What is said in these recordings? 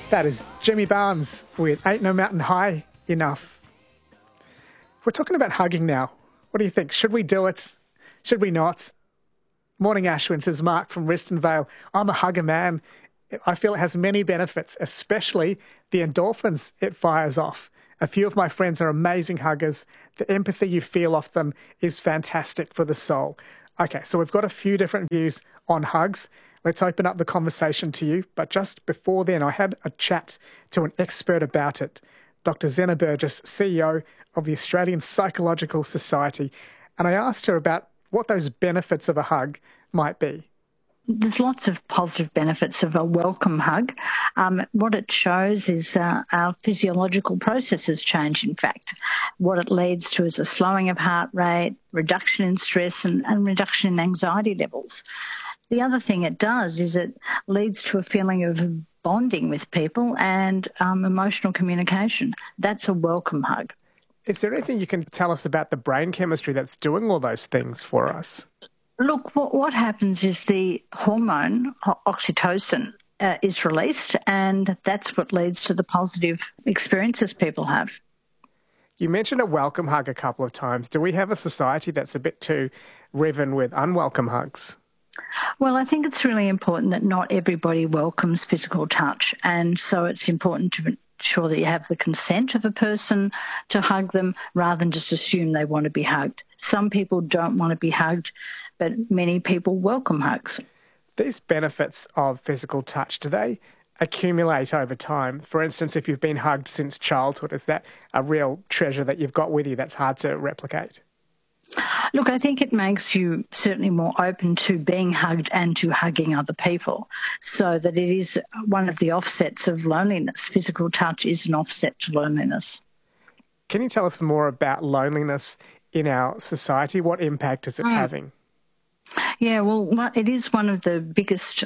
That is Jimmy Barnes with Ain't No Mountain High Enough. We're talking about hugging now. What do you think? Should we do it? Should we not? Morning, Ashwin, says Mark from Riston Vale. I'm a hugger man. I feel it has many benefits, especially the endorphins it fires off. A few of my friends are amazing huggers. The empathy you feel off them is fantastic for the soul. Okay, so we've got a few different views on hugs. Let's open up the conversation to you. But just before then, I had a chat to an expert about it, Dr. Zena Burgess, CEO of the Australian Psychological Society. And I asked her about what those benefits of a hug might be. There's lots of positive benefits of a welcome hug. What it shows is our physiological processes change, in fact. What it leads to is a slowing of heart rate, reduction in stress and reduction in anxiety levels. The other thing it does is it leads to a feeling of bonding with people and emotional communication. That's a welcome hug. Is there anything you can tell us about the brain chemistry that's doing all those things for us? Look, what happens is the hormone oxytocin is released, and that's what leads to the positive experiences people have. You mentioned a welcome hug a couple of times. Do we have a society that's a bit too riven with unwelcome hugs? Well, I think it's really important that not everybody welcomes physical touch, and so it's important to ensure that you have the consent of a person to hug them rather than just assume they want to be hugged. Some people don't want to be hugged, but many people welcome hugs. These benefits of physical touch, do they accumulate over time? For instance, if you've been hugged since childhood, is that a real treasure that you've got with you that's hard to replicate? Look, I think it makes you certainly more open to being hugged and to hugging other people, so that it is one of the offsets of loneliness. Physical touch is an offset to loneliness. Can you tell us more about loneliness in our society? What impact is it having? Yeah, well, it is one of the biggest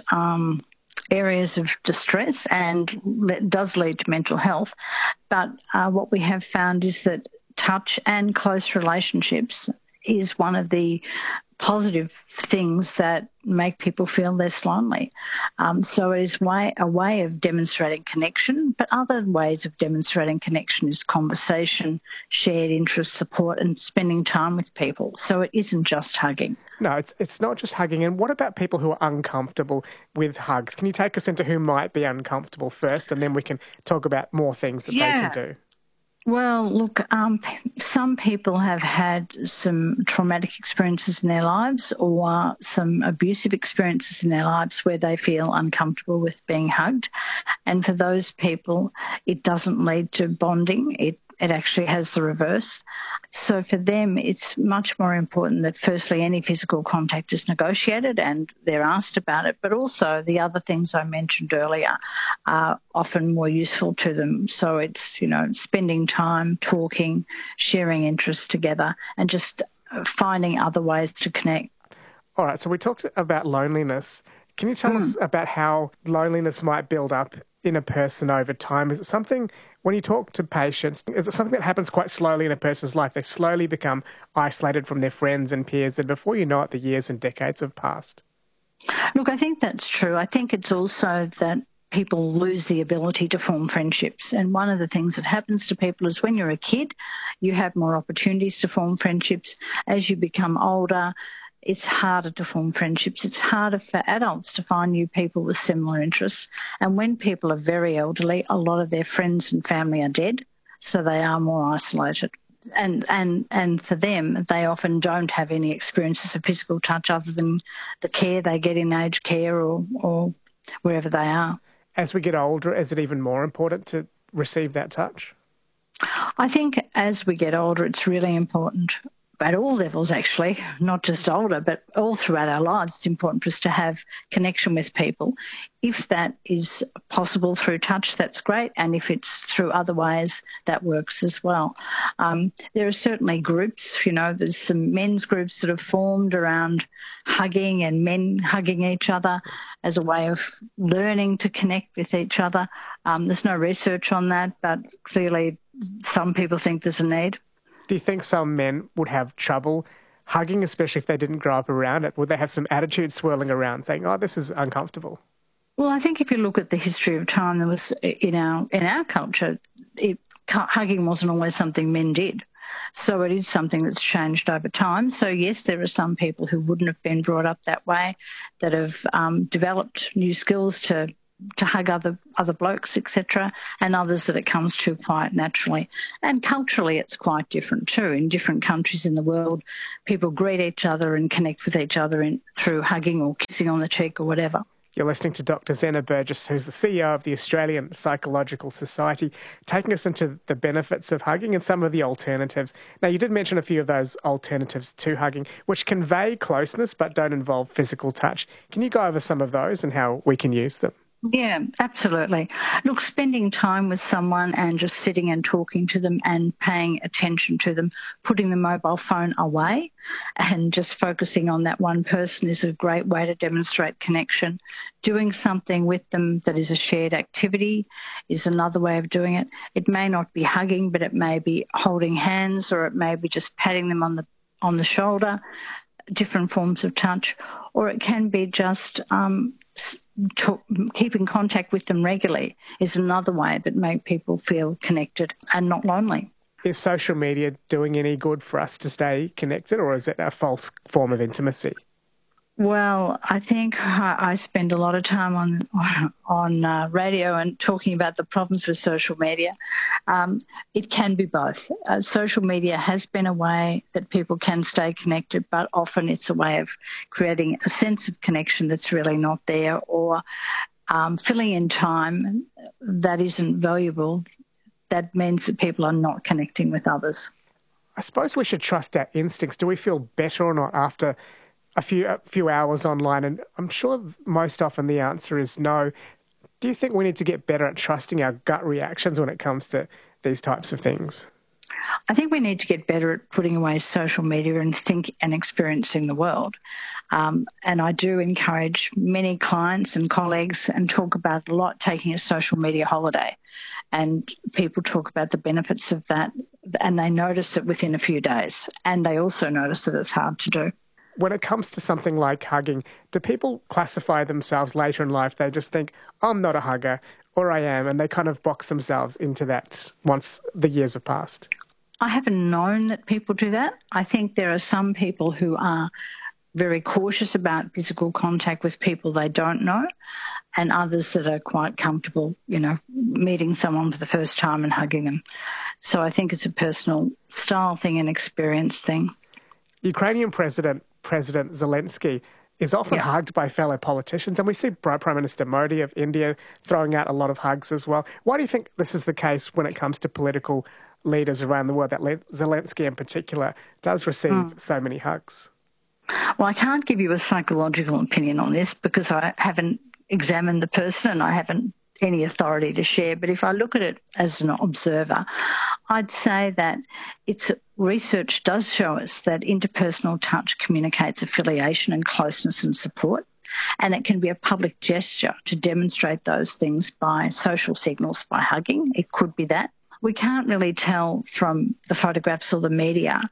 areas of distress and it does lead to mental health. But what we have found is that touch and close relationships is one of the positive things that make people feel less lonely. So it is a way of demonstrating connection, but other ways of demonstrating connection is conversation, shared interest, support, and spending time with people. So it isn't just hugging. No, it's not just hugging. And what about people who are uncomfortable with hugs? Can you take us into who might be uncomfortable first, and then we can talk about more things that they can do? Well, look, some people have had some traumatic experiences in their lives or some abusive experiences in their lives where they feel uncomfortable with being hugged. And for those people, it doesn't lead to bonding. It actually has the reverse. So for them, it's much more important that firstly, any physical contact is negotiated and they're asked about it, but also the other things I mentioned earlier are often more useful to them. So it's, spending time, talking, sharing interests together and just finding other ways to connect. All right, so we talked about loneliness. Can you tell us about how loneliness might build up in a person over time? Is it something, when you talk to patients, is it something that happens quite slowly in a person's life? They slowly become isolated from their friends and peers, and before you know it, the years and decades have passed. Look, I think that's true. I think it's also that people lose the ability to form friendships. And one of the things that happens to people is when you're a kid, you have more opportunities to form friendships. As you become older, it's harder to form friendships. It's harder for adults to find new people with similar interests. And when people are very elderly, a lot of their friends and family are dead, so they are more isolated. And for them, they often don't have any experiences of physical touch other than the care they get in aged care or wherever they are. As we get older, is it even more important to receive that touch? I think as we get older, it's really important at all levels, actually, not just older, but all throughout our lives. It's important for us to have connection with people. If that is possible through touch, that's great. And if it's through other ways, that works as well. There are certainly groups, there's some men's groups that have formed around hugging and men hugging each other as a way of learning to connect with each other. There's no research on that, but clearly some people think there's a need. Do you think some men would have trouble hugging, especially if they didn't grow up around it? Would they have some attitude swirling around saying, oh, this is uncomfortable? Well, I think if you look at the history of time, there was in our culture, hugging wasn't always something men did. So it is something that's changed over time. So yes, there are some people who wouldn't have been brought up that way that have developed new skills to hug other blokes, etc., and others that it comes to quite naturally. And culturally, it's quite different too. In different countries in the world, people greet each other and connect with each other through hugging or kissing on the cheek or whatever. You're listening to Dr. Zena Burgess, who's the CEO of the Australian Psychological Society, taking us into the benefits of hugging and some of the alternatives. Now, you did mention a few of those alternatives to hugging, which convey closeness but don't involve physical touch. Can you go over some of those and how we can use them? Yeah, absolutely. Look, spending time with someone and just sitting and talking to them and paying attention to them, putting the mobile phone away and just focusing on that one person is a great way to demonstrate connection. Doing something with them that is a shared activity is another way of doing it. It may not be hugging, but it may be holding hands, or it may be just patting them on the shoulder, different forms of touch, or it can be just keeping contact with them regularly is another way that make people feel connected and not lonely. Is social media doing any good for us to stay connected, or is it a false form of intimacy? Well, I think I spend a lot of time on radio and talking about the problems with social media. It can be both. Social media has been a way that people can stay connected, but often it's a way of creating a sense of connection that's really not there, or filling in time that isn't valuable. That means that people are not connecting with others. I suppose we should trust our instincts. Do we feel better or not after a few hours online? And I'm sure most often the answer is no. Do you think we need to get better at trusting our gut reactions when it comes to these types of things? I think we need to get better at putting away social media and think and experiencing the world. And I do encourage many clients and colleagues and talk about a lot taking a social media holiday. And people talk about the benefits of that, and they notice it within a few days. And they also notice that it's hard to do. When it comes to something like hugging, do people classify themselves later in life? They just think, I'm not a hugger, or I am, and they kind of box themselves into that once the years have passed? I haven't known that people do that. I think there are some people who are very cautious about physical contact with people they don't know, and others that are quite comfortable, meeting someone for the first time and hugging them. So I think it's a personal style thing and experience thing. Ukrainian President Zelensky is often hugged by fellow politicians, and we see Prime Minister Modi of India throwing out a lot of hugs as well. Why do you think this is the case when it comes to political leaders around the world, that Zelensky in particular does receive so many hugs? Well, I can't give you a psychological opinion on this because I haven't examined the person and I haven't any authority to share. But if I look at it as an observer, I'd say that research does show us that interpersonal touch communicates affiliation and closeness and support. And it can be a public gesture to demonstrate those things by social signals, by hugging. It could be that. We can't really tell from the photographs or the media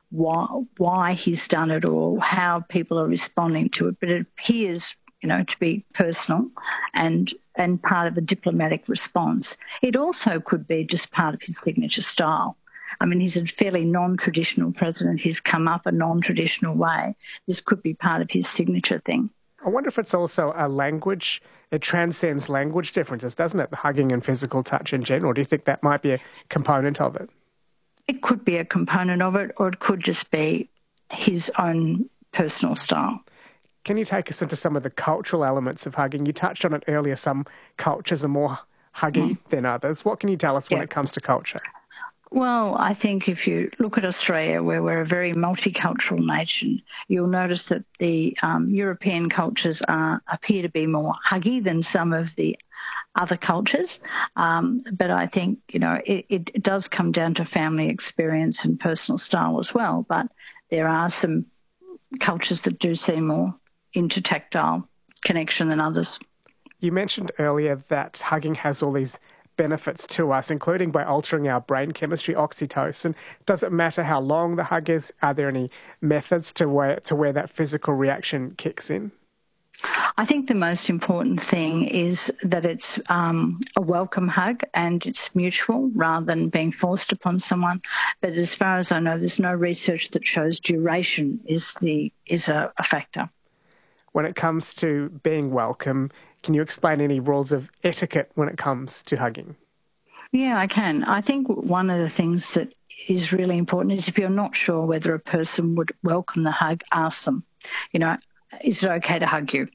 why he's done it or how people are responding to it, but it appears, to be personal and part of a diplomatic response. It also could be just part of his signature style. I mean, he's a fairly non-traditional president. He's come up a non-traditional way. This could be part of his signature thing. I wonder if it's also a language. It transcends language differences, doesn't it? The hugging and physical touch in general. Do you think that might be a component of it? It could be a component of it, or it could just be his own personal style. Can you take us into some of the cultural elements of hugging? You touched on it earlier. Some cultures are more huggy than others. What can you tell us when it comes to culture? Well, I think if you look at Australia, where we're a very multicultural nation, you'll notice that the European cultures appear to be more huggy than some of the other cultures. But I think, it does come down to family experience and personal style as well. But there are some cultures that do seem more into tactile connection than others. You mentioned earlier that hugging has all these benefits to us, including by altering our brain chemistry, oxytocin. Does it matter how long the hug is? Are there any methods to where that physical reaction kicks in? I think the most important thing is that it's a welcome hug and it's mutual rather than being forced upon someone. But as far as I know, there's no research that shows duration is a factor. When it comes to being welcome, can you explain any rules of etiquette when it comes to hugging? Yeah, I can. I think one of the things that is really important is if you're not sure whether a person would welcome the hug, ask them, you know, is it okay to hug you?